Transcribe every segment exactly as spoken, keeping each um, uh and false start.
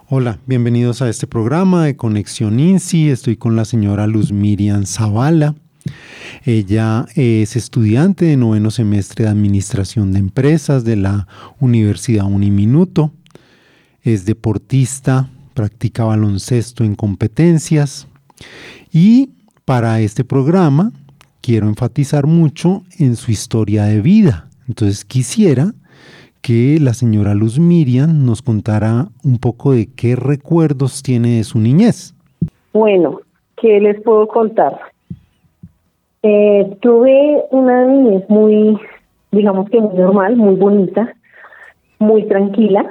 Hola, bienvenidos a este programa de Conexión INSI. Estoy con la señora Luz Miriam Zavala. Ella es estudiante de noveno semestre de Administración de Empresas de la Universidad Uniminuto. Es deportista, practica baloncesto en competencias. Y para este programa quiero enfatizar mucho en su historia de vida. Entonces quisiera que la señora Luz Miriam nos contara un poco de qué recuerdos tiene de su niñez. Bueno, ¿qué les puedo contar? Eh, tuve una niñez muy, digamos que muy normal, muy bonita, muy tranquila.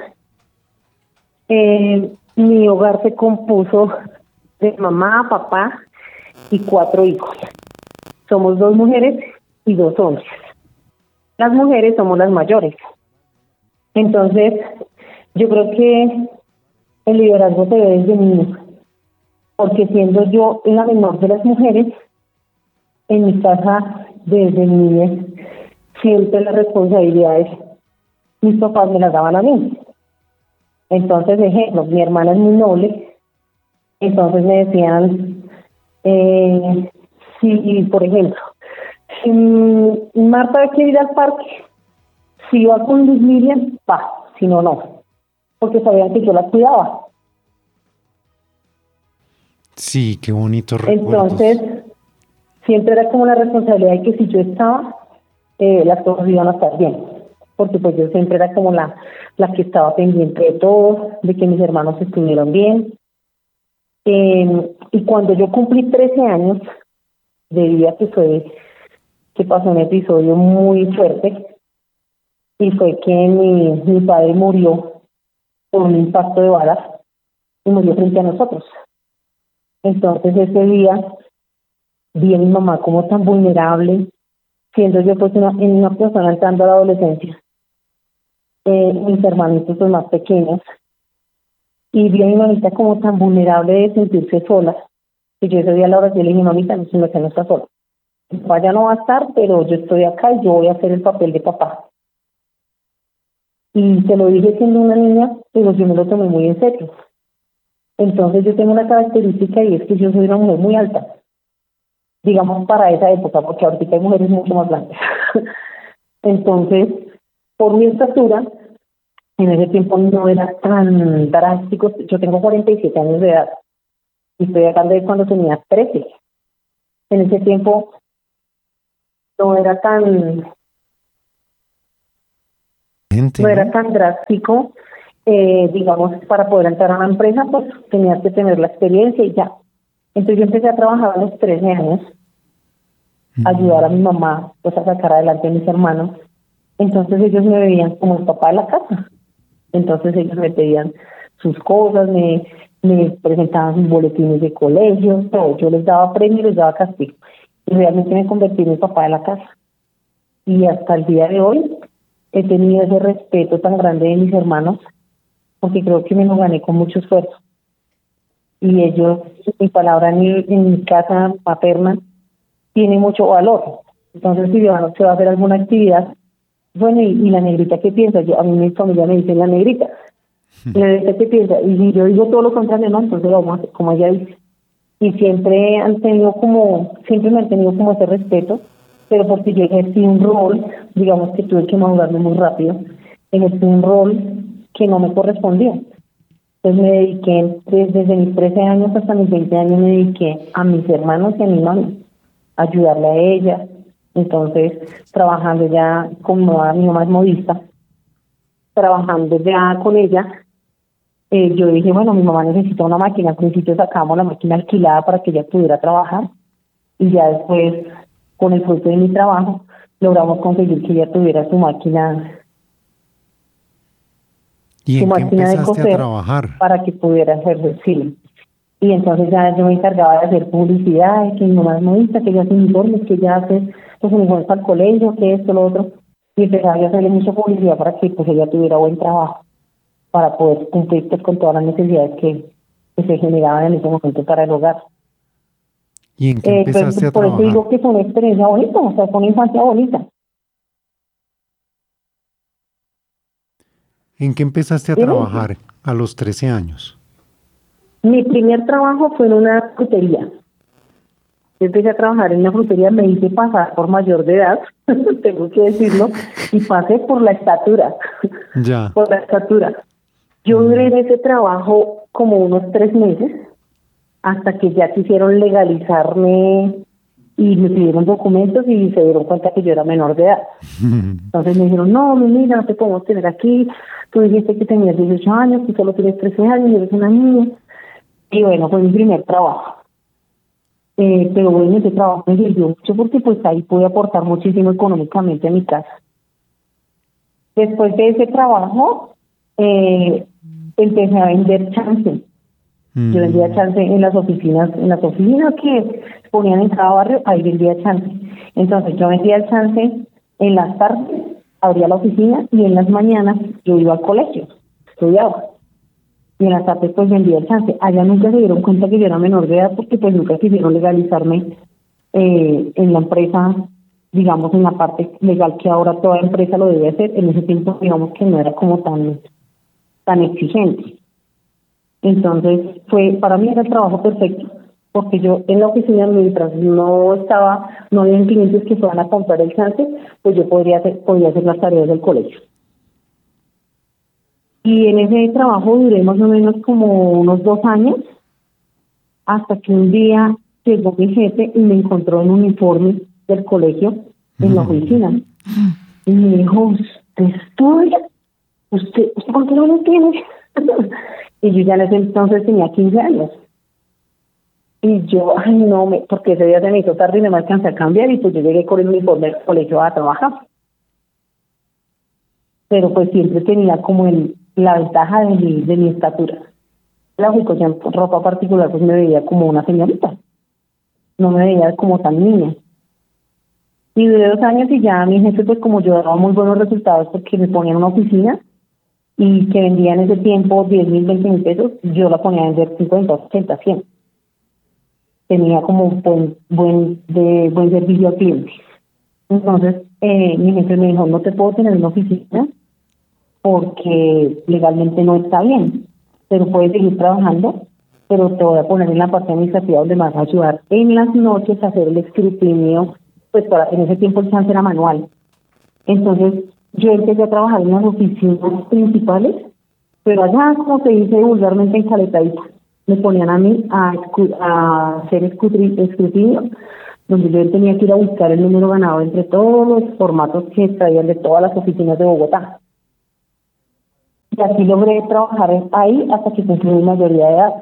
Eh, mi hogar se compuso de mamá, papá y cuatro hijos. Somos dos mujeres y dos hombres. Las mujeres somos las mayores. Entonces, yo creo que el liderazgo se ve desde niño, porque siendo yo la menor de las mujeres, en mi casa desde niña, siempre las responsabilidades, mis papás me las daban a mí. Entonces, ejemplo, mi hermana es muy noble, entonces me decían, eh, si, por ejemplo, si Marta quiere ir al parque, si va con Luz Miriam, va, si no, no, porque sabían que yo la cuidaba. Sí, qué bonito recuerdos. Entonces, siempre era como la responsabilidad de que si yo estaba, eh, las cosas iban a estar bien, porque pues yo siempre era como la, la que estaba pendiente de todo, de que mis hermanos estuvieran bien. Eh, y cuando yo cumplí trece años, de vida que fue, que pasó un episodio muy fuerte, y fue que mi, mi padre murió por un impacto de balas y murió frente a nosotros. Entonces ese día vi a mi mamá como tan vulnerable, siendo yo pues una, una persona entrando a la adolescencia, eh, mis hermanitos pues más pequeños, y vi a mi mamita como tan vulnerable de sentirse sola, que yo ese día a la hora yo le dije, mamita, no se me no está sola. Mi papá ya no va a estar, pero yo estoy acá y yo voy a hacer el papel de papá. Y se lo dije siendo una niña, pero yo me lo tomé muy en serio. Entonces yo tengo una característica y es que yo soy una mujer muy alta, digamos para esa época, porque ahorita hay mujeres mucho más grandes. Entonces, por mi estatura, en ese tiempo no era tan drástico. Yo tengo cuarenta y siete años de edad y estoy hablando de cuando tenía trece. En ese tiempo no era tan Gente, no ¿no? era tan drástico, eh, digamos, para poder entrar a una empresa, pues tenías que tener la experiencia y ya. Entonces yo empecé a trabajar a los trece años, Mm. ayudar a mi mamá pues a sacar adelante a mis hermanos. Entonces ellos me veían como el papá de la casa. Entonces ellos me pedían sus cosas, me, me presentaban sus boletines de colegio, todo. Yo les daba premio y les daba castigo. Y realmente me convertí en el papá de la casa. Y hasta el día de hoy he tenido ese respeto tan grande de mis hermanos, porque creo que me lo gané con mucho esfuerzo. Y ellos, mi palabra en mi, en mi casa paterna tiene mucho valor. Entonces, si yo se va a hacer alguna actividad, bueno, y, y la negrita, ¿qué piensa? Yo, a mí mi familia me dice la negrita. La negrita, ¿qué piensa? Y si yo digo todo lo contrario, no, entonces lo vamos a hacer como ella dice. Y siempre han tenido como, siempre me han tenido como ese respeto, pero porque yo ejercí un rol, digamos que tuve que madurarme muy rápido, ejercí un rol que no me correspondía. Entonces me dediqué, desde, desde mis trece años hasta mis veinte años, me dediqué a mis hermanos y a mi mami, a ayudarle a ella. Entonces, trabajando ya como mi mamá es modista, trabajando ya con ella, eh, yo dije, bueno, mi mamá necesita una máquina. Al principio sacamos la máquina alquilada para que ella pudiera trabajar, y ya después, con el fruto de mi trabajo, logramos conseguir que ella tuviera su máquina, ¿Y su en qué máquina de empezaste a coser, trabajar? para que pudiera hacer sí. Y entonces ya yo me encargaba de hacer publicidad, que mi mamá es modista, que ella hace uniformes, que ella hace los uniformes al colegio, que esto, lo otro. Y empezaba yo a hacerle mucha publicidad para que pues ella tuviera buen trabajo, para poder cumplir pues, con todas las necesidades que, que se generaban en ese momento para el hogar. ¿Y en qué Eh, pues, empezaste a por eso trabajar? digo que fue una experiencia bonita, o sea, fue una infancia bonita. ¿En qué empezaste a Dime. trabajar a los trece años? Mi primer trabajo fue en una frutería. Yo empecé a trabajar en una frutería, me hice pasar por mayor de edad, tengo que decirlo, y pasé por la estatura, Ya. por la estatura. Yo duré en ese trabajo como unos tres meses, hasta que ya quisieron legalizarme y me pidieron documentos y se dieron cuenta que yo era menor de edad. Entonces me dijeron, no, mi niña, no te podemos tener aquí, tú dijiste que tenías dieciocho años, tú solo tienes trece años, y eres una niña. Y bueno, fue mi primer trabajo. Eh, pero bueno, ese trabajo me sirvió mucho porque pues ahí pude aportar muchísimo económicamente a mi casa. Después de ese trabajo, eh, empecé a vender chance. Mm. Yo vendía chance en las oficinas, en las oficinas que ponían en cada barrio, ahí vendía chance. Entonces yo vendía el chance en las tardes, abría la oficina y en las mañanas yo iba al colegio, estudiaba. Y en las tardes pues vendía el chance. Allá nunca se dieron cuenta que yo era menor de edad porque pues nunca quisieron legalizarme eh, en la empresa, digamos en la parte legal que ahora toda empresa lo debe hacer. En ese tiempo digamos que no era como tan, tan exigente. Entonces fue, para mí era el trabajo perfecto, porque yo en la oficina mientras no estaba, no había clientes que fueran a comprar el chance, pues yo podría hacer, podía hacer las tareas del colegio. Y en ese trabajo duré más o menos como unos dos años, hasta que un día llegó mi jefe y me encontró en un uniforme del colegio en la oficina. Y me dijo, ¿usted estudia? ¿Usted, ¿usted por qué no lo tiene? Y yo ya en ese entonces tenía quince años. Y yo, ay no, me, porque ese día se me hizo tarde y no me alcancé a cambiar y pues yo llegué con el uniforme del colegio a trabajar. Pero pues siempre tenía como el, la ventaja de mi, de mi estatura. Lógico, ya en ropa particular pues me veía como una señorita. No me veía como tan niña. Y duré dos años y ya mi jefe pues como yo daba muy buenos resultados porque me ponía en una oficina y que vendía en ese tiempo diez mil, veinte mil pesos, yo la ponía a vender cincuenta, ochenta, cien. Tenía como un buen, buen, de, buen servicio al cliente. Entonces, eh, mi jefe me dijo, no te puedo tener en una oficina porque legalmente no está bien, pero puedes seguir trabajando, pero te voy a poner en la parte administrativa donde me vas a ayudar en las noches a hacer el escrutinio, pues para en ese tiempo el chance era manual. Entonces, yo empecé a trabajar en las oficinas principales, pero allá, como se dice vulgarmente, en caletadita. Me ponían a mí a, a hacer escrutinio, donde yo tenía que ir a buscar el número ganado entre todos los formatos que traían de todas las oficinas de Bogotá. Y así logré trabajar ahí hasta que cumplí mi mayoría de edad.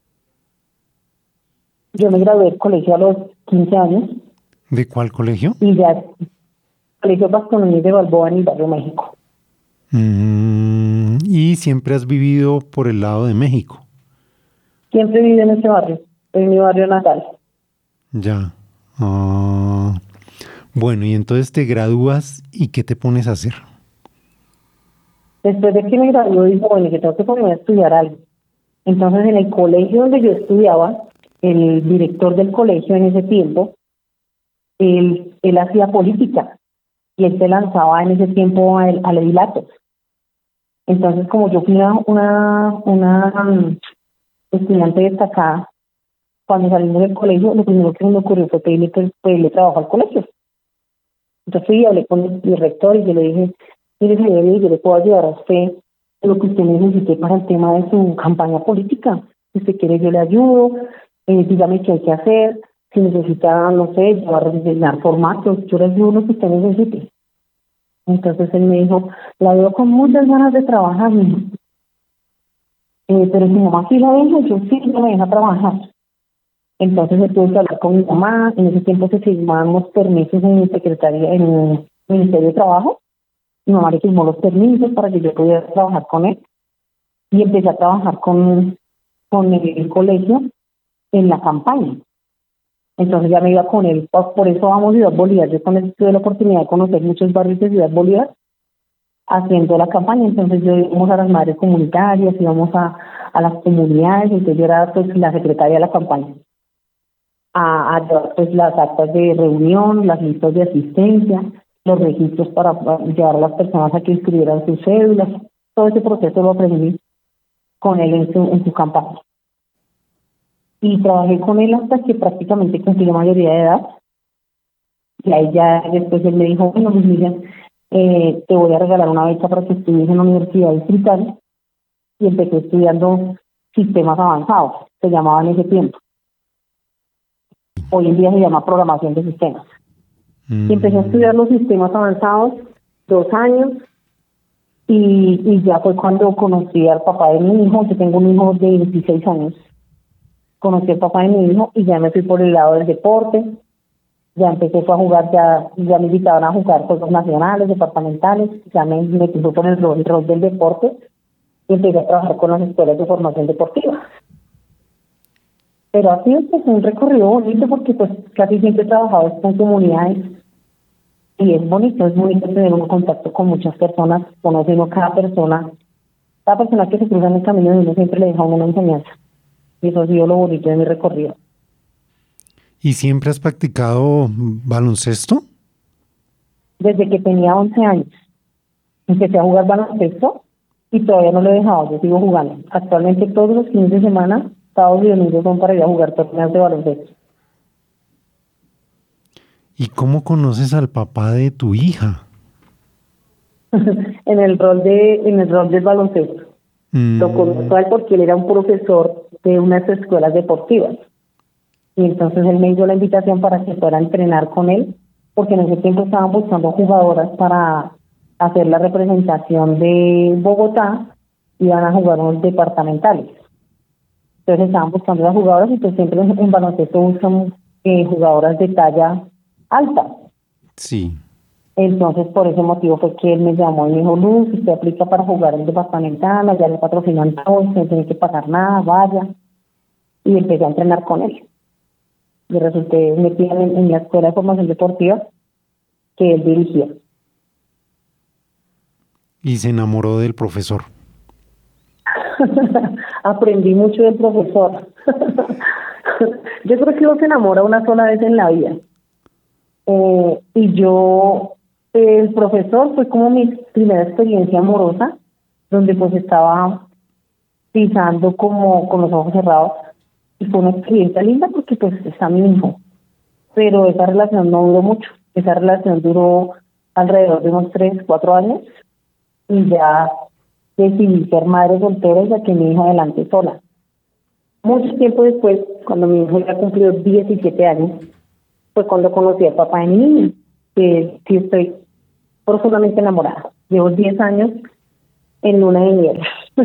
Yo me gradué del colegio a los quince años. ¿De cuál colegio? Y ya, Colegio Vasconcelos de Balboa en el barrio México. Mm, ¿y siempre has vivido por el lado de México? Siempre viví en ese barrio, en mi barrio natal. Ya. Ah, bueno, y entonces te gradúas y ¿qué te pones a hacer? Después de que me gradué, dije, bueno, que tengo que ponerme a estudiar algo. Entonces, en el colegio donde yo estudiaba, el director del colegio en ese tiempo, él, él hacía política y él se lanzaba en ese tiempo al, al edilato. Entonces, como yo fui una, una, una estudiante destacada, cuando salimos del colegio, lo primero que me ocurrió fue pedirle, pedirle trabajo al colegio. Entonces fui y hablé con mi rector y yo le dije, mire señor, yo le puedo ayudar a usted en lo que usted necesite para el tema de su campaña política. Si usted quiere, yo le ayudo, eh, dígame qué hay que hacer, si necesita, no sé, llevar a rellenar formatos, yo le ayudo lo que usted necesite. Entonces él me dijo, la veo con muchas ganas de trabajar, mijo. Eh, pero si mi mamá sí la deja, yo sí no me deja trabajar. Entonces me tuve que hablar con mi mamá, en ese tiempo se firmábamos permisos en mi secretaría, en el Ministerio de Trabajo. Mi mamá le firmó los permisos para que yo pudiera trabajar con él. Y empecé a trabajar con, con el, el colegio en la campaña. Entonces ya me iba con él, por eso vamos a Ciudad Bolívar. Yo con él tuve la oportunidad de conocer muchos barrios de Ciudad Bolívar haciendo la campaña. Entonces yo íbamos a las madres comunitarias, íbamos a, a las comunidades, entonces yo era pues la secretaria de la campaña. A, a llevar pues las actas de reunión, las listas de asistencia, los registros para, para llevar a las personas a que inscribieran sus cédulas. Todo ese proceso lo aprendí con él en su, en su campaña. y trabajé con él hasta que prácticamente cumplí la mayoría de edad. Y ahí ya después él me dijo, bueno, pues mira, eh, te voy a regalar una beca para que estudies en la Universidad Distrital. Y empecé estudiando sistemas avanzados, se llamaban en ese tiempo. Hoy en día se llama programación de sistemas. Mm. Y empecé a estudiar los sistemas avanzados dos años y, y ya fue cuando conocí al papá de mi hijo. Yo tengo un hijo de veintiséis años. Conocí al papá de mi hijo y ya me fui por el lado del deporte. Ya empecé fue a jugar, ya, ya me invitaban a jugar juegos nacionales, departamentales. Ya me metí por el rol, el rol del deporte y empecé a trabajar con las escuelas de formación deportiva. Pero ha sido pues un recorrido bonito porque pues casi siempre he trabajado con comunidades y es bonito, es bonito tener un contacto con muchas personas, conoce uno cada persona, cada persona que se cruza en el camino de uno siempre le deja a uno una enseñanza. Y eso ha sido lo bonito de mi recorrido. ¿Y siempre has practicado baloncesto? Desde que tenía once años empecé a jugar baloncesto y todavía no lo he dejado, yo sigo jugando. Actualmente todos los fines de semana, sábados y domingos son para ir a jugar torneos de baloncesto. ¿Y cómo conoces al papá de tu hija? en el rol de en el rol del baloncesto. Mm. Lo conozco a él porque él era un profesor de unas escuelas deportivas. Y entonces él me dio la invitación para que fuera a entrenar con él, porque en ese tiempo estaban buscando jugadoras para hacer la representación de Bogotá, iban a jugar unos departamentales. Entonces estaban buscando las jugadoras y pues siempre en, en baloncesto buscan eh, jugadoras de talla alta. Sí. Entonces por ese motivo fue que él me llamó y me dijo, Luz, usted aplica para jugar en departamental, allá le patrocinan todo, usted no tiene que pagar nada, vaya. Y empecé a entrenar con él. Y resulté metida en, en la escuela de formación deportiva que él dirigía. Y se enamoró del profesor. Aprendí mucho del profesor. Yo creo que uno se enamora una sola vez en la vida. Eh, y yo, el profesor fue como mi primera experiencia amorosa, donde pues estaba pisando como con los ojos cerrados. Y fue una experiencia linda porque pues está mi hijo. Pero esa relación no duró mucho. Esa relación duró alrededor de unos tres, cuatro años. Y ya decidí ser madre soltera y saqué a mi hijo adelante sola. Mucho tiempo después, cuando mi hijo ya cumplió diecisiete años, fue cuando conocí al papá de mi niño, que sí estoy profundamente enamorada. Llevo diez años en luna de miel.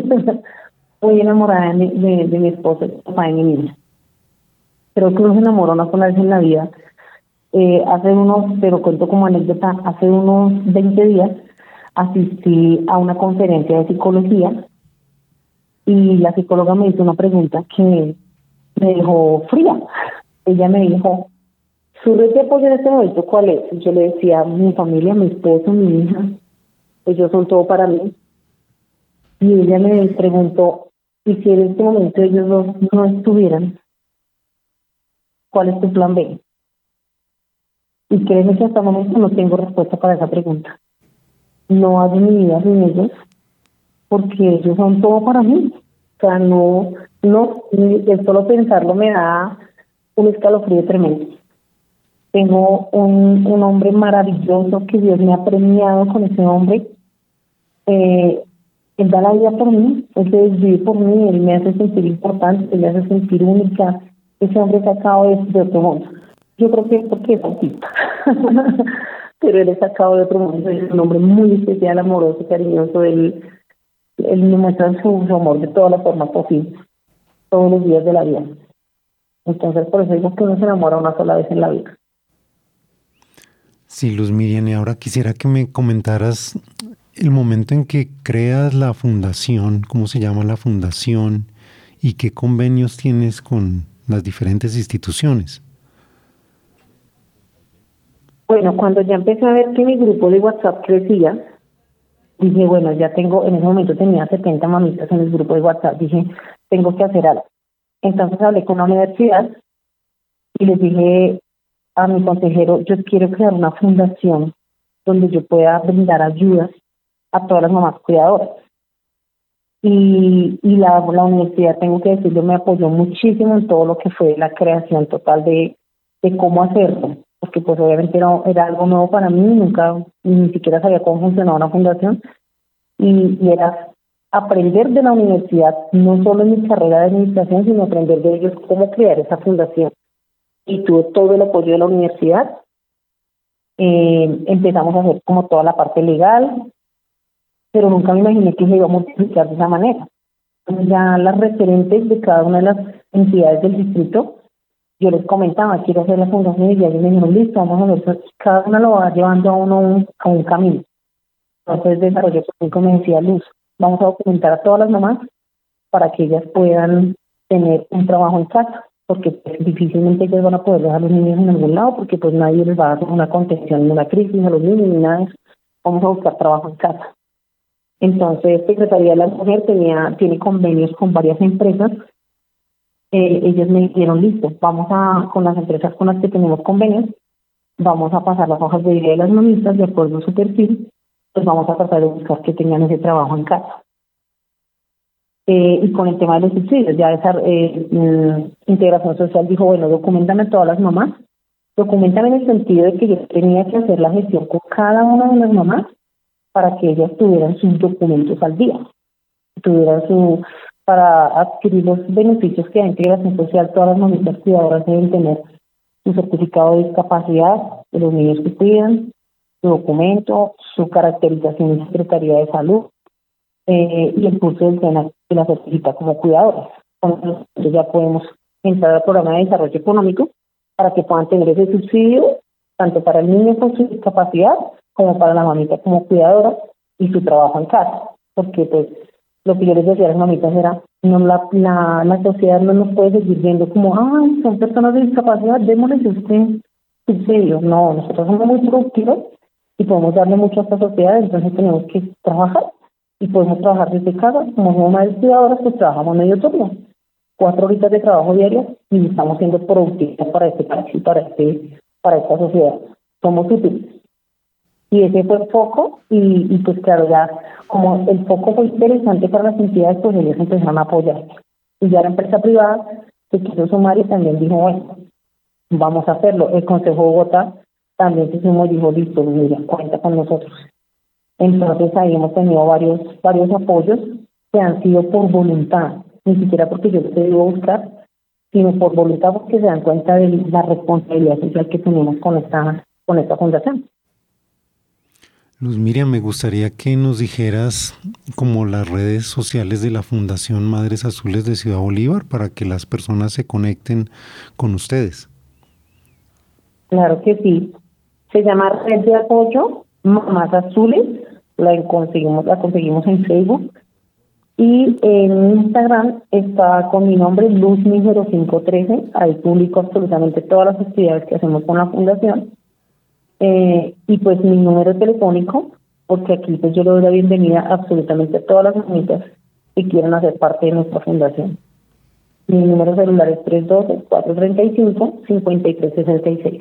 Muy enamorada de mi, de, de mi esposo, el papá de mi niña. Creo que uno se enamora una sola vez en la vida. Eh, hace unos, pero cuento como anécdota, hace unos veinte días asistí a una conferencia de psicología y la psicóloga me hizo una pregunta que me dejó fría. Ella me dijo, ¿su red de apoyo en este momento cuál es? Y yo le decía, mi familia, mi esposo, mi hija, ellos son todo para mí. Y ella me preguntó, ¿y si en este momento ellos dos no estuvieran, cuál es tu plan B? Y créeme que hasta el momento no tengo respuesta para esa pregunta. No hago mi vida sin ellos, porque ellos son todo para mí. O sea, no, no, el solo pensarlo me da un escalofrío tremendo. Tengo un, un hombre maravilloso que Dios me ha premiado con ese hombre. Eh, él da la vida por mí, él se desvive por mí, él me hace sentir importante, él me hace sentir única. Ese hombre sacado de, de otro mundo. Yo creo que es porque es autista. Pero él es sacado de otro mundo, es un hombre muy especial, amoroso, cariñoso. Él, él me muestra su, su amor de todas las formas posibles, todos los días de la vida. Entonces, por eso digo que uno se enamora una sola vez en la vida. Sí, Luz Miriam, y ahora quisiera que me comentaras el momento en que creas la fundación, cómo se llama la fundación y qué convenios tienes con las diferentes instituciones. Bueno, cuando ya empecé a ver que mi grupo de WhatsApp crecía, dije, bueno, ya tengo, en ese momento tenía setenta mamitas en el grupo de WhatsApp, dije, tengo que hacer algo. Entonces hablé con la universidad y les dije a mi consejero, yo quiero crear una fundación donde yo pueda brindar ayudas a todas las mamás cuidadoras. Y, y la, la universidad, tengo que decirlo, me apoyó muchísimo en todo lo que fue la creación total de, de cómo hacerlo, porque pues obviamente era, era algo nuevo para mí, nunca, ni siquiera sabía cómo funcionaba una fundación, y, y era aprender de la universidad, no solo en mi carrera de administración, sino aprender de ellos cómo crear esa fundación. Y tuve todo el apoyo de la universidad. Eh, empezamos a hacer como toda la parte legal, pero nunca me imaginé que se iba a multiplicar de esa manera. Ya las referentes de cada una de las entidades del distrito, yo les comentaba, quiero hacer la fundación, y ya ellos me dijeron, listo, vamos a ver, cada una lo va llevando a uno un, a un camino. Entonces, desarrollo económico me decía, Luz, vamos a documentar a todas las mamás para que ellas puedan tener un trabajo en casa, porque pues, difícilmente ellas van a poder dejar a los niños en algún lado, porque pues nadie les va a hacer una contención, una crisis a los niños, ni nada de eso. Vamos a buscar trabajo en casa. Entonces, Secretaría de la Mujer tenía, tiene convenios con varias empresas. Eh, ellos me dijeron, listo, vamos a, con las empresas con las que tenemos convenios, vamos a pasar las hojas de vida de las mamitas de acuerdo a su perfil, pues vamos a tratar de buscar que tengan ese trabajo en casa. Eh, y con el tema de los subsidios, ya esa eh, mm, integración social dijo, bueno, documentame todas las mamás, documentame en el sentido de que yo tenía que hacer la gestión con cada una de las mamás para que ellas tuvieran sus documentos al día, tuvieran su, para adquirir los beneficios que da integración social, todas las mamitas cuidadoras deben tener su certificado de discapacidad de los niños que cuidan, su documento, su caracterización en Secretaría de Salud, eh, y el curso del SENA que la certifica como cuidadora. Entonces ya podemos entrar al programa de desarrollo económico para que puedan tener ese subsidio, tanto para el niño con su discapacidad, como para la mamita como cuidadora y su trabajo en casa. Porque pues lo que yo les decía a las mamitas era, no la, la, la sociedad no nos puede seguir viendo como, ay, son personas de discapacidad, démosles este subsidio. No, nosotros somos muy productivos y podemos darle mucho a esta sociedad, entonces tenemos que trabajar y podemos trabajar desde casa. Como somos madres cuidadoras, pues trabajamos medio turno, cuatro horitas de trabajo diario y estamos siendo productivas para este país y para, este, para esta sociedad. Somos útiles. Y ese fue el foco, y, y pues claro, ya como el foco fue interesante para las entidades, pues ellos empezaron a apoyar. Y ya la empresa privada se quiso sumar y también dijo, bueno, vamos a hacerlo. El Consejo de Bogotá también se sumó y dijo, listo, mira, cuenta con nosotros. Entonces ahí hemos tenido varios varios apoyos que han sido por voluntad, ni siquiera porque yo les he ido a buscar, sino por voluntad, porque se dan cuenta de la responsabilidad social que tenemos con esta, con esta fundación. Luz Miriam, me gustaría que nos dijeras como las redes sociales de la Fundación Madres Azules de Ciudad Bolívar para que las personas se conecten con ustedes. Claro que sí. Se llama Red de Apoyo Mamás Azules. La conseguimos, la conseguimos en Facebook. Y en Instagram está con mi nombre, Luzmi cero cinco trece. Ahí publico absolutamente todas las actividades que hacemos con la fundación. Eh, y pues mi número telefónico, porque aquí pues yo le doy la bienvenida absolutamente a todas las mamitas que quieran hacer parte de nuestra fundación. Mi número celular es tres uno dos, cuatro tres cinco, cinco tres seis seis.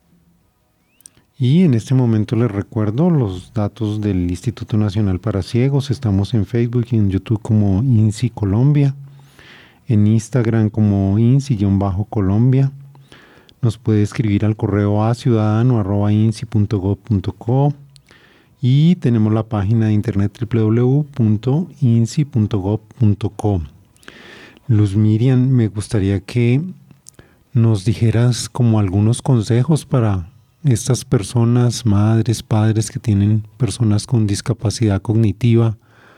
Y en este momento les recuerdo los datos del Instituto Nacional para Ciegos. Estamos en Facebook y en YouTube como INSI Colombia, en Instagram como INSI-Colombia. Nos puede escribir al correo a ciudadano arroba insi punto gob punto co y tenemos la página de internet doble u doble u doble u punto insi punto gob punto co. Luz Miriam, me gustaría que nos dijeras como algunos consejos para estas personas, madres, padres que tienen personas con discapacidad cognitiva.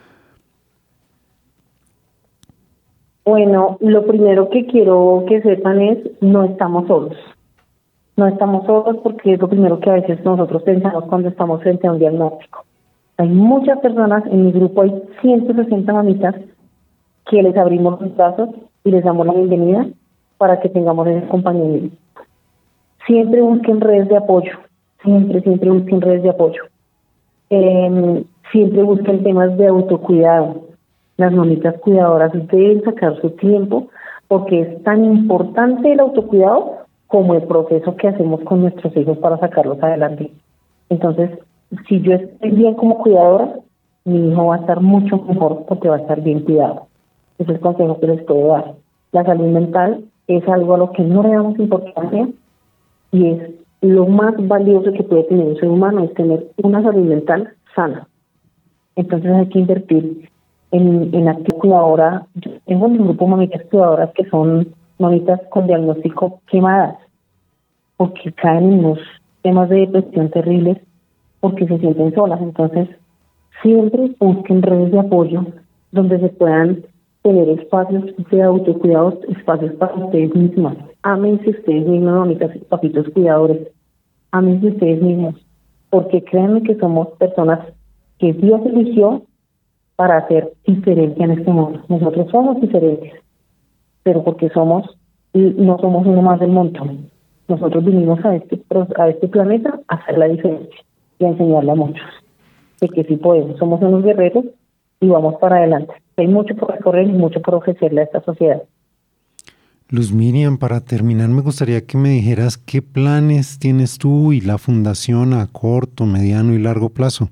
Bueno, lo primero que quiero que sepan es, no estamos solos. No estamos solos porque es lo primero que a veces nosotros pensamos cuando estamos frente a un diagnóstico. Hay muchas personas, en mi grupo hay ciento sesenta mamitas que les abrimos los brazos y les damos la bienvenida para que tengamos ese acompañamiento. Siempre busquen redes de apoyo, siempre, siempre busquen redes de apoyo. Eh, siempre busquen temas de autocuidado. Las mamitas cuidadoras deben sacar su tiempo porque es tan importante el autocuidado como el proceso que hacemos con nuestros hijos para sacarlos adelante. Entonces, si yo estoy bien como cuidadora, mi hijo va a estar mucho mejor porque va a estar bien cuidado. Ese es el consejo que les puedo dar. La salud mental es algo a lo que no le damos importancia y es lo más valioso que puede tener un ser humano, es tener una salud mental sana. Entonces hay que invertir en, en actividad cuidadora. Yo tengo mi grupo mamitas cuidadoras que son mamitas con diagnóstico quemadas, porque caen en unos temas de depresión terribles, porque se sienten solas. Entonces siempre busquen redes de apoyo donde se puedan tener espacios de autocuidado, espacios para ustedes mismas. Ámense ustedes mismos, mamitas y papitos cuidadores. Ámense ustedes mismos, porque créanme que somos personas que Dios eligió para hacer diferencia en este mundo. Nosotros somos diferentes, pero porque somos, no somos uno más del montón. Nosotros vinimos a este, a este planeta a hacer la diferencia y a enseñarle a muchos de que sí podemos. Somos unos guerreros y vamos para adelante. Hay mucho por recorrer y mucho por ofrecerle a esta sociedad. Luz Miriam, para terminar me gustaría que me dijeras qué planes tienes tú y la fundación a corto, mediano y largo plazo.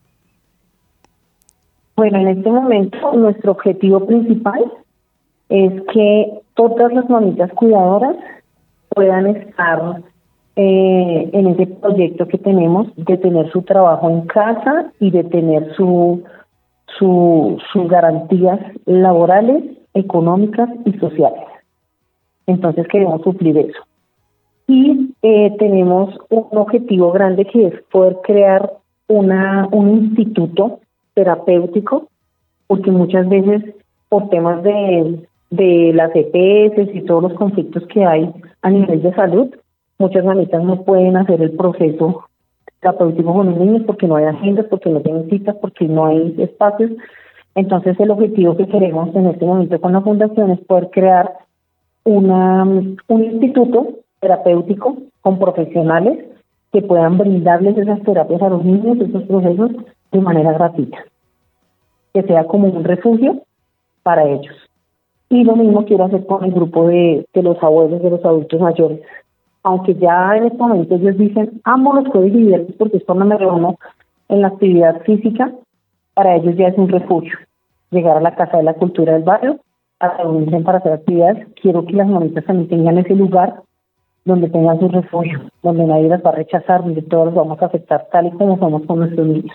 Bueno, en este momento nuestro objetivo principal es que todas las mamitas cuidadoras puedan estar eh, en ese proyecto que tenemos de tener su trabajo en casa y de tener su, su sus garantías laborales, económicas y sociales. Entonces queremos suplir eso. Y eh, tenemos un objetivo grande que es poder crear una un instituto terapéutico, porque muchas veces por temas de, de las E P S y todos los conflictos que hay a nivel de salud, muchas mamitas no pueden hacer el proceso terapéutico con los niños porque no hay agendas, porque no tienen citas, porque no hay espacios. Entonces el objetivo que queremos en este momento con la fundación es poder crear una un instituto terapéutico con profesionales que puedan brindarles esas terapias a los niños, esos procesos, de manera gratuita, que sea como un refugio para ellos. Y lo mismo quiero hacer con el grupo de, de los abuelos, de los adultos mayores. Aunque ya en este momento ellos dicen, amo los jueves y viernes porque es cuando me reúno en la actividad física, para ellos ya es un refugio. Llegar a la Casa de la Cultura del barrio, a reunirse para hacer actividades. Quiero que las mamitas también tengan ese lugar donde tengan su refugio, donde nadie las va a rechazar, donde todos los vamos a aceptar tal y como somos con nuestros niños.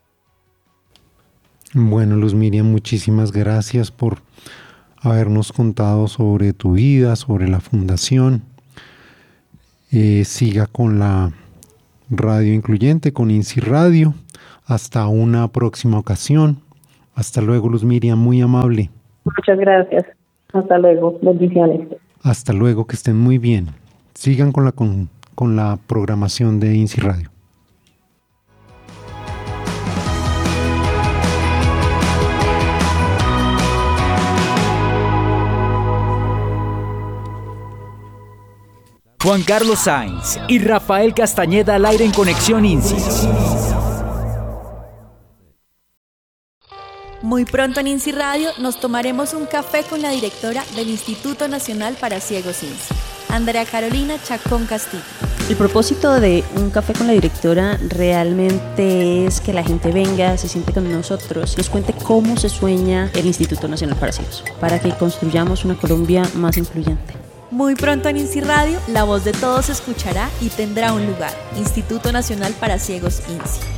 Bueno, Luz Miriam, muchísimas gracias por habernos contado sobre tu vida, sobre la fundación. Eh, siga con la radio incluyente, con INSI Radio. Hasta una próxima ocasión. Hasta luego, Luz Miriam, muy amable. Muchas gracias. Hasta luego. Bendiciones. Hasta luego, que estén muy bien. Sigan con la, con, con la programación de INSI Radio. Juan Carlos Sainz y Rafael Castañeda al aire en Conexión INSI. Muy pronto en INSI Radio nos tomaremos un café con la directora del Instituto Nacional para Ciegos INSI, Andrea Carolina Chacón Castillo. El propósito de un café con la directora realmente es que la gente venga, se siente con nosotros, nos cuente cómo se sueña el Instituto Nacional para Ciegos, para que construyamos una Colombia más incluyente. Muy pronto en INSI Radio, la voz de todos se escuchará y tendrá un lugar. Instituto Nacional para Ciegos INSI.